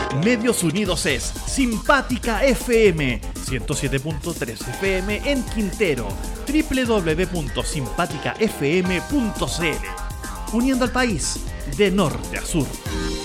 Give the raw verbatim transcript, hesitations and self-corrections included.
Medios Unidos es Simpática F M, ciento siete punto tres F M en Quintero, doble u doble u doble u punto simpática f m punto c l, uniendo al país de norte a sur.